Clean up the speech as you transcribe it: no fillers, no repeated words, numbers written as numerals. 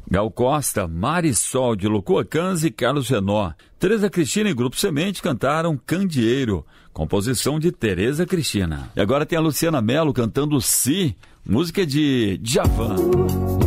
Gal Costa, Marisol de Locoacãs e Carlos Renó. Tereza Cristina e Grupo Semente cantaram Candeeiro, composição de Tereza Cristina. E agora tem a Luciana Mello cantando Si, música de Djavan.